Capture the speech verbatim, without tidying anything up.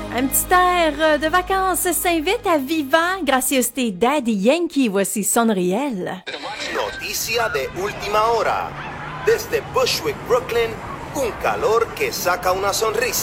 Un petit air de vacances s'invite à Vivant, gracieuseté Daddy Yankee. Voici Son Riel. Noticia de última hora. Desde Bushwick, Brooklyn, un calor que saca una sonrisa.